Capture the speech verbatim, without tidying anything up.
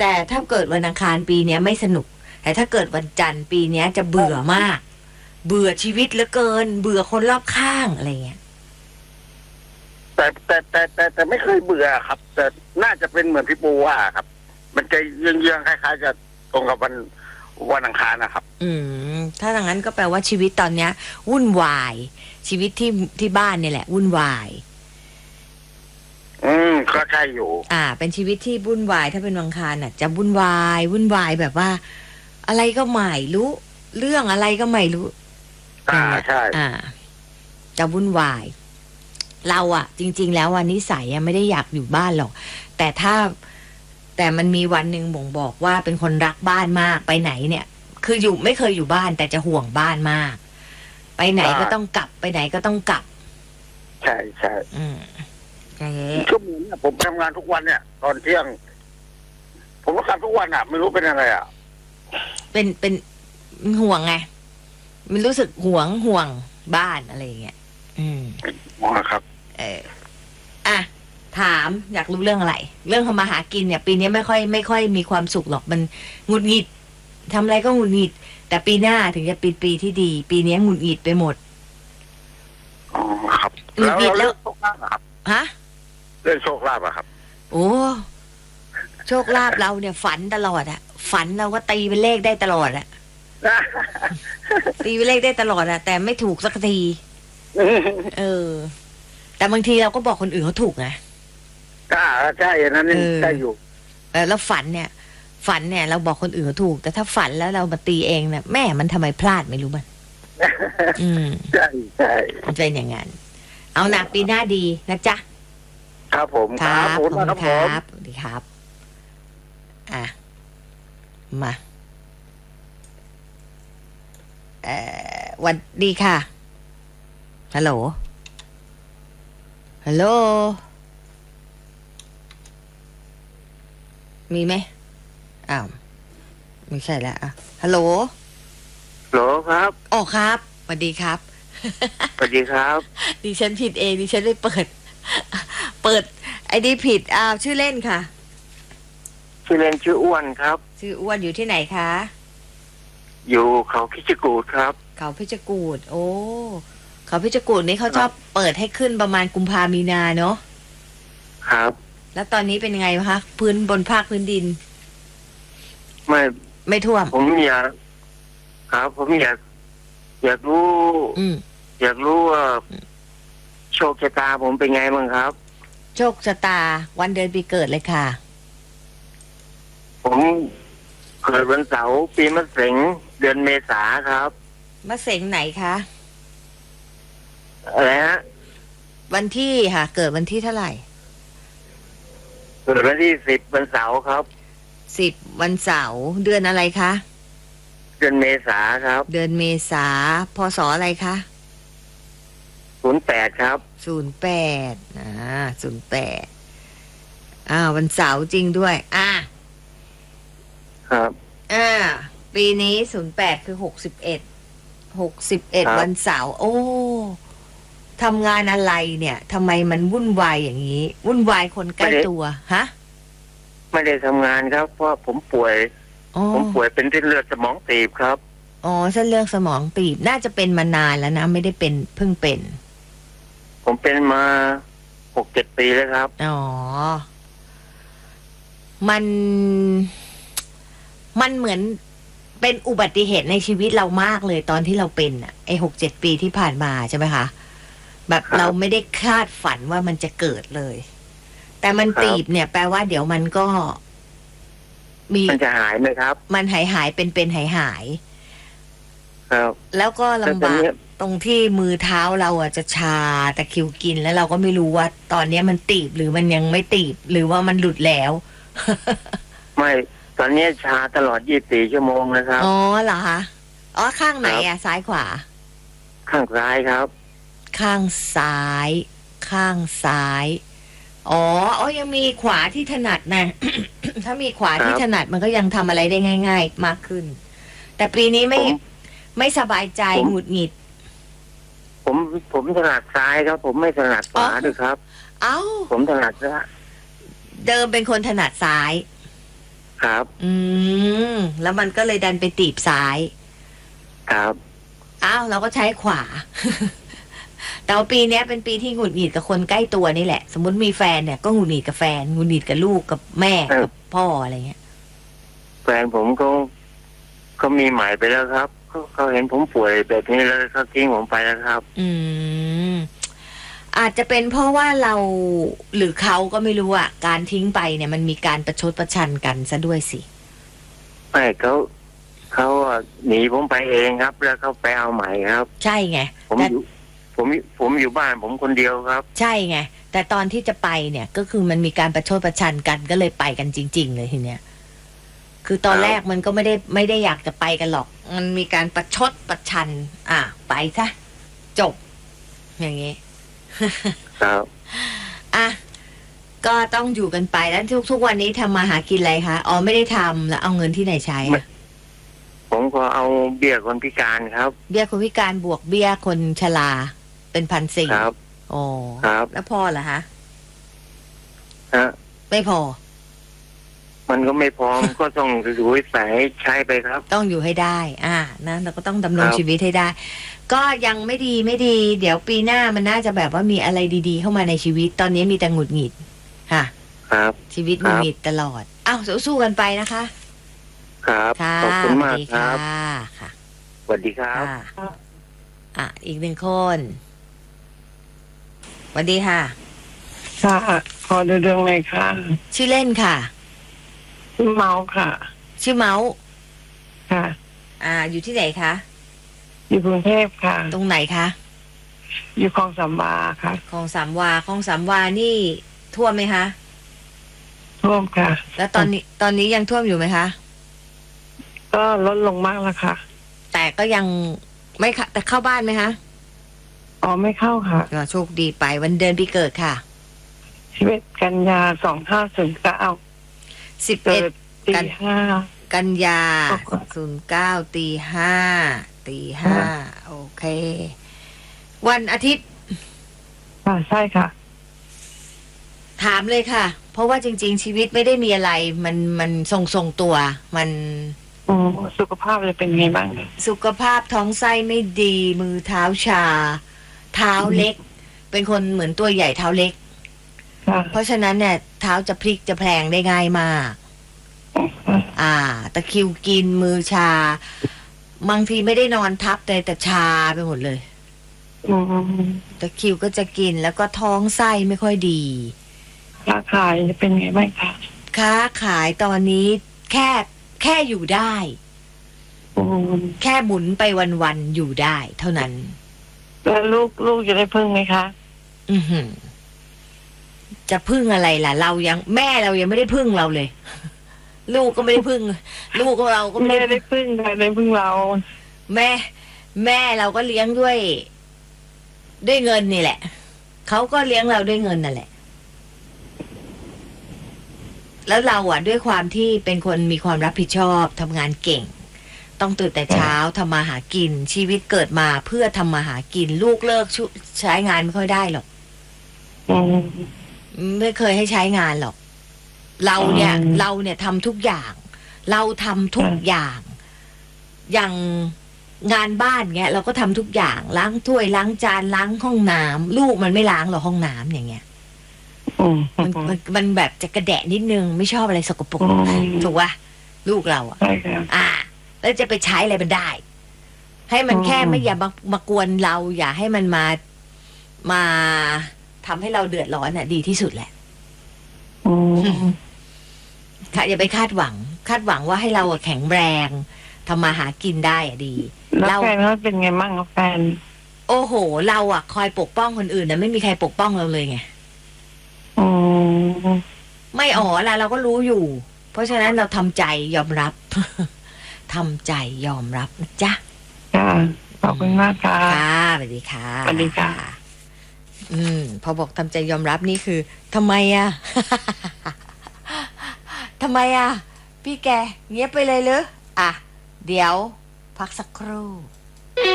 แต่ถ้าเกิดวันอังคารปีนี้ไม่สนุกแต่ถ้าเกิดวันจันทร์ปีนี้จะเบื่อมากเบื่อชีวิตเหลือเกินเบื่อคนรอบข้างอะไรเงี้ยแต่แต่แต่แต่แต่ไม่เคยเบื่อครับแต่น่าจะเป็นเหมือนพี่ปูว่าครับมันจะเยื้องๆคล้ายๆจะตรงกับวันวันอังคารนะครับอืมถ้าอย่างนั้นก็แปลว่าชีวิตตอนเนี้ยวุ่นวายชีวิตที่ที่บ้านเนี่ยแหละวุ่นวายอืมก็ใช่อยู่อ่าเป็นชีวิตที่วุ่นวายถ้าเป็นวันอังคารน่ะจะวุ่นวายวุ่นวายแบบว่าอะไรก็ไม่รู้เรื่องอะไรก็ไม่รู้อ่าใช่อ่าจะวุ่นวายเราอะจริงๆแล้ววันนิสัยอะไม่ได้อยากอยู่บ้านหรอกแต่ถ้าแต่มันมีวันหนึ่งบ่งบอกว่าเป็นคนรักบ้านมากไปไหนเนี่ยคืออยู่ไม่เคยอยู่บ้านแต่จะห่วงบ้านมากไปไหนก็ต้องกลับไปไหนก็ต้องกลับใช่ใช่อืมชั่วโมงเนี่ยผมทำงานทุกวันเนี่ยตอนเที่ยงผมก็ทำทุกวันอะไม่รู้เป็นอะไรอะเป็นเป็นห่วงไงมันรู้สึกห่วงห่วงบ้านอะไรอย่างเงี้ยอืมอ๋อครับเอออ่ะถามอยากรู้เรื่องอะไรเรื่องทำมาหากินเนี่ยปีนี้ไม่ค่อยไม่ค่อยมีความสุขหรอกมันหงุดหงิดทำอะไรก็หงุดหงิดแต่ปีหน้าถึงจะเป็นปีที่ดีปีนี้หงุดหงิดไปหมดอ๋อครับหงุดหงิดแล้วโชคลาภครับฮะเรื่องโชคลาภอะครับโอ้โชคลาภเราเนี่ยฝันตลอดอะฝันเราก็ตีเป็นเลขได้ตลอดอะตีเป็นเลขได้ตลอดอะแต่ไม่ถูกสักทีเออแต่บางทีเราก็บอกคนอื่นเขาถูกไงอ่าใช่นั้นใช่อยู่แล้วฝันเนี่ยฝันเนี่ยเราบอกคนอื่นเขาถูกแต่ถ้าฝันแล้วเรามาตีเองเนี่ยแม่มันทำไมพลาดไม่รู้มันอืมใช่ใช่เป็นอย่างงั้นเอาหนักปีหน้าดีนะจ๊ะครับผมครับผมครับสวัสดีครับอ่ะมาเอ่อวันดีค่ะฮัลโหลฮัลโหลมีไหมอ้าวไม่ใช่แล้วอ่ะฮัลโหลฮัลโหลครับอ๋อครับสวัสดีครับสวัสดีครับดิฉันผิดเองดิฉันได้เปิดเปิดไอ้นี่ผิดอ้าวชื่อเล่นค่ะชื่อเล่นชื่ออ้วนครับชื่ออ้วนอยู่ที่ไหนคะอยู่เขาพิจิกูดครับเขาพิจิกูดโอ้เขาพิจิกูดนี่เขาชอบเปิดให้ขึ้นประมาณกุมภามีนาเนาะครับแล้วตอนนี้เป็นยังไงคะพื้นบนภาคพื้นดินไม่ไม่ท่วมผมอยากครับผมอยากอยากรู้อยากรู้ว่าโชคชะตาผมเป็นไงบ้างครับโชคชะตาวันเดือนปีเกิดเลยค่ะผมเกิดวันเสาร์ปีมะเสงเดือนเมษาครับมะเสงไหนคะอะไรฮะวันที่ค่ะเกิดวันที่เท่าไหร่เกิดวันที่สิบวันเสาร์ครับสิบวันเสาร์เดือนอะไรคะเดือนเมษาครับเดือนเมษาพศอะไรคะศูนย์แปดครับศูนย์แปดอ่าศูนย์แปดอ่าวันเสาร์จริงด้วยอ่าครับอ่าปีนี้ศูนย์แปดคือหกสิบเอ็ดหกสิบเอ็ดวันเสาร์โอ้ทำงานอะไรเนี่ยทำไมมันวุ่นวายอย่างนี้วุ่นวายคนใกล้ตัวฮะไม่ได้ทำงานครับเพราะผมป่วยผมป่วยเป็นเส้นเลือดสมองตีบครับอ๋อเส้นเลือดสมองตีบน่าจะเป็นมานานแล้วนะไม่ได้เป็นเพิ่งเป็นผมเป็นมาหกเจ็ดปีแล้วครับอ๋อมันมันเหมือนเป็นอุบัติเหตุในชีวิตเรามากเลยตอนที่เราเป็นอ่ะไอ้หกเจ็ดปีที่ผ่านมาใช่ไหมคะแบบเราไม่ได้คาดฝันว่ามันจะเกิดเลยแต่มันตีบเนี่ยแปลว่าเดี๋ยวมันก็มีมันจะหายไหมครับมันหายหายเป็นเป็นหายหายครับแล้วก็ลำบากตรงที่มือเท้าเราอ่ะจะชาตะคริวกินแล้วเราก็ไม่รู้ว่าตอนนี้มันตีบหรือมันยังไม่ตีบหรือว่ามันหลุดแล้วไม่ตอนนี้ชาตลอดยี่สิบสี่ชั่วโมงนะครับอ๋อเหรอคะอ๋อข้างไหนอ่ะซ้ายขวาข้างซ้ายครับข้างซ้ายข้างซ้ายอ๋ออ๋อยังมีขวาที่ถนัดนะ ถ้ามีขวาที่ถนัดมันก็ยังทำอะไรได้ง่ายๆมากขึ้นแต่ปีนี้ไม่ไม่สบายใจหงุดหงิดผมผมถนัดซ้ายครับผมไม่ถนัดขวาด้วยครับเอ้าผมถนัดซ้ายเดิมเป็นคนถนัดซ้ายครับอืมแล้วมันก็เลยดันไปตีบซ้ายครับอ้าวเราก็ใช้ขวา แต่ว่าปีเนี้ยเป็นปีที่หงุดหงิดกับคนใกล้ตัวนี่แหละ สมมติมีแฟนเนี่ยก็หงุดหงิดกับแฟนหงุดหงิดกับลูกกับแม่กับพ่ออะไรเงี้ยแฟนผมก็เขามีหมายไปแล้วครับเขาเขาเห็นผมป่วยแบบนี้แล้วเขาทิ้งผมไปแล้วครับอืมอาจจะเป็นเพราะว่าเราหรือเขาก็ไม่รู้อ่ะการทิ้งไปเนี่ยมันมีการประชดประชันกันซะด้วยสิไม่เขาเขาอะหนีผมไปเองครับ แล้วเขาไปเอาใหม่ครับใช่ไงผมแต่อยู่ผมผมอยู่บ้านผมคนเดียวครับใช่ไงแต่ตอนที่จะไปเนี่ยก็คือมันมีการประชดประชันกันก็เลยไปกันจริง ๆ เลยทีเนี้ยคือตอนแรกมันก็ไม่ได้ไม่ได้อยากจะไปกันหรอก มันมีการประชดประชัน อ่ะไปซะจบ อย่างงี้ครับอ่ะก็ต้องอยู่กันไปแล้วทุกทุกวันนี้ทำมาหากินอะไรคะอ๋อไม่ได้ทำแล้วเอาเงินที่ไหนใช้อะผมก็เอาเบี้ยคนพิการครับเบี้ยคนพิการบวกเบี้ยคนชราเป็นพันสี่ครับอ๋อครับแล้วพอเหรอฮะฮะไม่พอมันก็ไม่พอ มันก็ต้องอยู่ให้ใส่ใช้ไปครับต้องอยู่ให้ได้ อ่านะเราก็ต้องดำรงครับชีวิตให้ได้ ก็ยังไม่ดีไม่ดี เดี๋ยวปีหน้ามันน่าจะแบบว่ามีอะไรดีๆเข้ามาในชีวิต ตอนนี้มีแต่หงุดหงิดค่ะครับชีวิตหคงุรัดบหงิดตลอดอ้าวสู้ๆกันไปนะคะครับค่ะขอบคุณมากสวัสดีครัค่ะบค่ะสวัสดีครับค่ะอ่ะอีกหนึ่งคนสวัสดีค่ะค่ะขอดูดวงเลยค่ะชื่อเล่นค่ะชื่อเมาส์ค่ะชื่อเมาส์ค่ะอ่า อยู่ที่ไหนคะอยู่กรุงเทพค่ะตรงไหนคะอยู่คลองสามวาค่ะคลองสามวาคลองสามวานี่ท่วมไหมคะท่วมค่ะแล้วตอนนี้ตอนนี้ยังท่วมอยู่ไหมคะก็ลดลงมากแล้วค่ะแต่ก็ยังไม่ค่ะแต่เข้าบ้านไหมคะอ๋อไม่เข้าค่ะก็โชคดีไปวันเดือนปีเกิดค่ะชีวิตกันยาสองห้าศูนย์เก้าสิบเกิเอ็ดดตีห้ากันยาขอบคุณศูนย์เก้าตีห้าตีห้าโอเค วันอาทิตย์ค่ะใช่ค่ะถามเลยค่ะ เพราะว่าจริง ๆ ชีวิตไม่ได้มีอะไร มันมันทรงทรงตัว มันอืมสุขภาพจะเป็นไงบ้างคะสุขภาพท้องไส้ไม่ดี มือเท้าชา เท้าเล็ก เป็นคนเหมือนตัวใหญ่เท้าเล็กค่ะเพราะฉะนั้นเนี่ยเท้าจะพลิกจะแพลงได้ง่ายมาก อ่า ตะคริวกินมือชา บางทีไม่ได้นอนทับแต่แต่ชาไปหมดเลยอืมตะคริวก็จะกินแล้วก็ท้องไส้ไม่ค่อยดีค้าขายจะเป็นไงบ้างคะค้าขายตอนนี้แค่แค่อยู่ได้อืมแค่หมุนไปวันๆอยู่ได้ เท่านั้นแล้วลูกลูกจะได้พึ่งไหมคะอือหือ จะพึ่งอะไรล่ะ เรายังแม่เรายังไม่ได้พึ่งเราเลย ลูกก็ไม่ได้พึ่ง ลูกเราก็ไม่ไม่ได้ได้พึ่งใครได้พึ่งเราแม่ แม่เราก็เลี้ยงด้วย ด้วยเงินนี่แหละเขาก็เลี้ยงเราด้วยเงินนั่นแหละ แล้วเราอ่ะ ด้วยความที่เป็นคนมีความรับผิดชอบทำงานเก่ง ต้องตื่นแต่เช้าทำมาหากิน ชีวิตเกิดมาเพื่อทำมาหากิน ลูกเลิกชุใช้งานไม่ค่อยได้หรอกอืมไม่เคยให้ใช้งานหรอก เราเนี่ยอืมเราเนี่ยทำทุกอย่าง เราทำทุกอืมอย่าง อย่างงานบ้านเงี้ย เราก็ทำทุกอย่างล้างถ้วยล้างจานล้างห้องน้ำลูกมันไม่ล้างหรอกห้องน้ำอย่างเงี้ยอืมมันมันมันแบบจะกระแดะนิดนึงไม่ชอบอะไรสกปรกอืมถูกป่ะลูกเราอ่ะใช่ค่ะอ่า แล้วจะไปใช้อะไรมันได้ ให้มันอืมแค่ไม่อย่ามามากวนเรา อย่าให้มันมามาทำให้เราเดือดร้อนอ่ะ ดีที่สุดแหละอืมค่ะอย่าไปคาดหวัง คาดหวังว่าให้เราอะแข็งแรงทำมาหากินได้อะดีแล้วเราแฟนเขาเป็นไงบ้างกับแฟนโอ้โห เราอะคอยปกป้องคนอื่นนะไม่มีใครปกป้องเราเลยไงอืมไม่อ๋อละเราก็รู้อยู่ เพราะฉะนั้นเราทำใจยอมรับ ทำใจยอมรับนะจ๊ะค่ะขอบคุณมากค่ะค่ะสวัสดีค่ะสวัสดีค่ะอืม พอบอกทำใจยอมรับนี่คือทำไมอะ ทำไมอะพี่แกเงียบไปเลยเหรออ่ะ เดี๋ยว พักสักครู่